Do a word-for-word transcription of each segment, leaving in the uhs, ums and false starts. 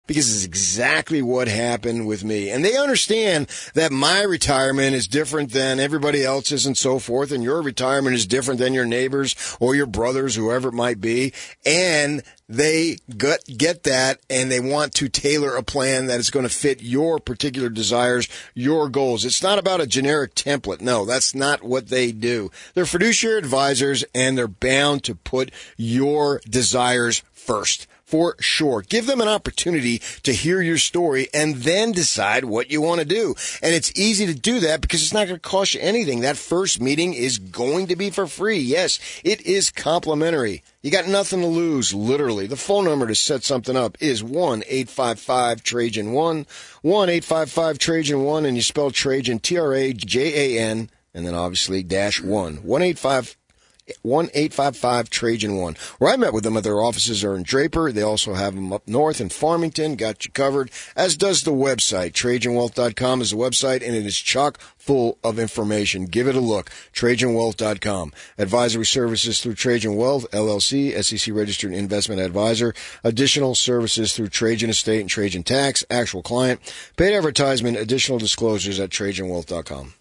because it's exactly what happened with me. And they understand that my retirement is different than everybody else's and so forth, and your retirement is different than your neighbors or your brothers, whoever it might be. And they get, get that, and they want to tailor a plan that is going to fit your particular desires, your goals. It's not about a generic template. No, that's not what they do. They're fiduciary advisors, and they're bound to put your desires first. For sure. Give them an opportunity to hear your story and then decide what you want to do. And it's easy to do that because it's not going to cost you anything. That first meeting is going to be for free. Yes, it is complimentary. You got nothing to lose, literally. The phone number to set something up is one eight five five Trajan one, one eight five five Trajan one, and you spell Trajan, T R A J A N, and then obviously dash one, one eight five one eight five five Trajan one. Where I met with them at their offices are in Draper. They also have them up north in Farmington. Got you covered, as does the website. Trajan Wealth dot com is the website, and it is chock full of information. Give it a look. Trajan Wealth dot com. Advisory services through Trajan Wealth, L L C, S E C registered investment advisor. Additional services through Trajan Estate and Trajan Tax. Actual client. Paid advertisement. Additional disclosures at Trajan Wealth dot com.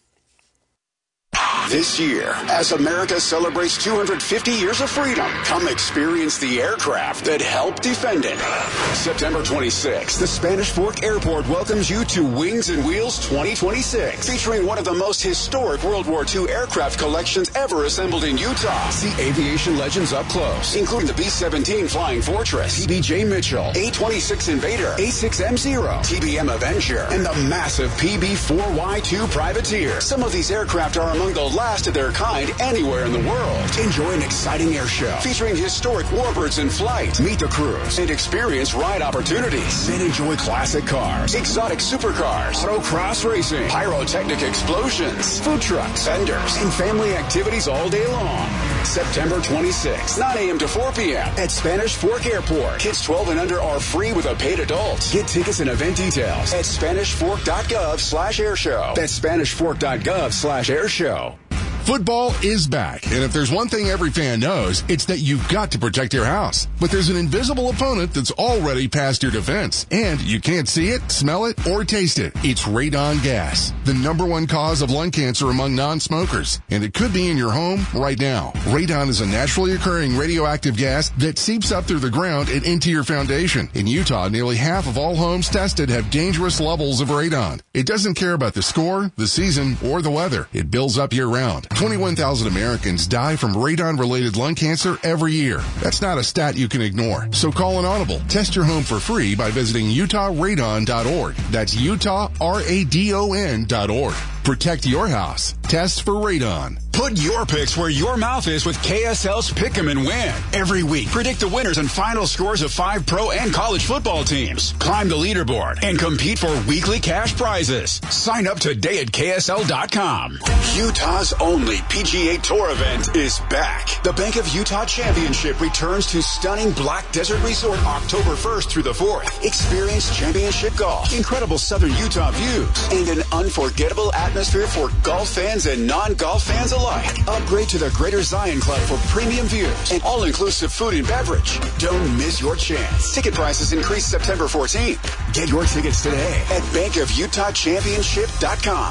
This year, as America celebrates two hundred fifty years of freedom, come experience the aircraft that helped defend it. September twenty-sixth, the Spanish Fork Airport welcomes you to Wings and Wheels twenty twenty-six, featuring one of the most historic World War Two aircraft collections ever assembled in Utah. See aviation legends up close, including the B seventeen Flying Fortress, T B J Mitchell, A twenty-six Invader, A six M zero, T B M Avenger, and the massive P B four Y two Privateer. Some of these aircraft are among the last of their kind anywhere in the world. Enjoy an exciting air show featuring historic warbirds in flight. Meet the crews and experience ride opportunities. Then enjoy classic cars, exotic supercars, autocross racing, pyrotechnic explosions, food trucks, vendors, and family activities all day long. September twenty-sixth, nine a.m. to four p.m. at Spanish Fork Airport. Kids twelve and under are free with a paid adult. Get tickets and event details at Spanish Fork dot gov slash airshow. That's Spanish Fork dot gov slash airshow. Football is back, and if there's one thing every fan knows, it's that you've got to protect your house. But there's an invisible opponent that's already past your defense, and you can't see it, smell it, or taste it. It's radon gas, the number one cause of lung cancer among non-smokers, and it could be in your home right now. Radon is a naturally occurring radioactive gas that seeps up through the ground and into your foundation. In Utah, nearly half of all homes tested have dangerous levels of radon. It doesn't care about the score, the season, or the weather. It builds up year-round. twenty-one thousand Americans die from radon-related lung cancer every year. That's not a stat you can ignore. So call an audible. Test your home for free by visiting Utah Radon dot org. That's Utah R A D O N dot org. Protect your house. Test for radon. Put your picks where your mouth is with K S L's Pick 'em and Win. Every week, predict the winners and final scores of five pro and college football teams. Climb the leaderboard and compete for weekly cash prizes. Sign up today at K S L dot com. Utah's only P G A Tour event is back. The Bank of Utah Championship returns to stunning Black Desert Resort October first through the fourth. Experience championship golf, incredible southern Utah views, and an unforgettable atmosphere for golf fans and non-golf fans alike. Upgrade to the Greater Zion Club for premium views and all-inclusive food and beverage. Don't miss your chance. Ticket prices increase September fourteenth. Get your tickets today at bank of utah championship dot com.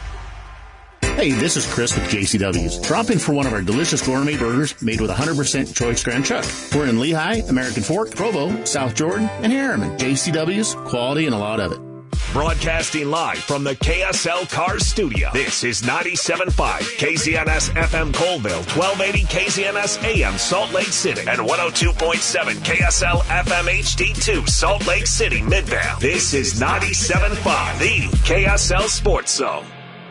Hey, this is Chris with J C W's. Drop in for one of our delicious gourmet burgers made with one hundred percent choice Grand Chuck. We're in Lehigh, American Fork, Provo, South Jordan, and Harriman. J C W's, quality and a lot of it. Broadcasting live from the K S L Cars Studio. This is ninety-seven point five K Z N S F M Colville, twelve eighty K Z N S A M Salt Lake City, and one oh two point seven K S L F M H D two Salt Lake City, Midvale. This is ninety-seven point five, the K S L Sports Zone.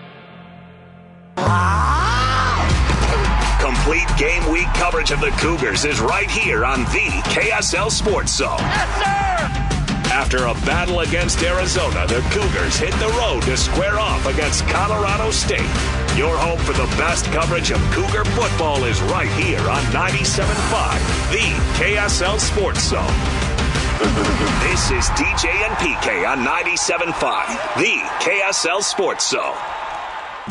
Complete game week coverage of the Cougars is right here on the K S L Sports Zone. Yes, sir! After a battle against Arizona, the Cougars hit the road to square off against Colorado State. Your home for the best coverage of Cougar football is right here on ninety-seven point five, the K S L Sports Zone. This is D J and P K on ninety-seven point five, the K S L Sports Zone.